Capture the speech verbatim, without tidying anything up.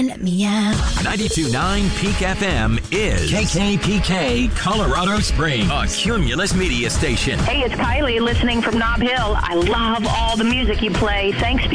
Let me out. ninety-two point nine Peak F M is K K P K Colorado Springs, a Cumulus media station. Hey, it's Kylie listening from Nob Hill. I love all the music you play. Thanks.